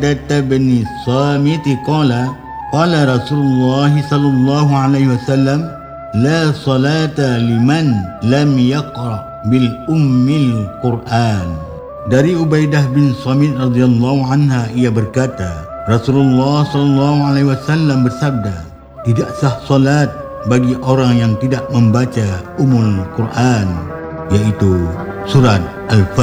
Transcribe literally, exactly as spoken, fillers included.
Ubaidah bin Samit qala qala Rasulullah sallallahu alaihi wasallam la salata liman lam yaqra bil ummil Quran. Dari Ubaidah bin Samit radhiyallahu anha, ia berkata, Rasulullah sallallahu alaihi wasallam bersabda, tidak sah solat bagi orang yang tidak membaca Ummul Quran, yaitu surat Al-Fatihah.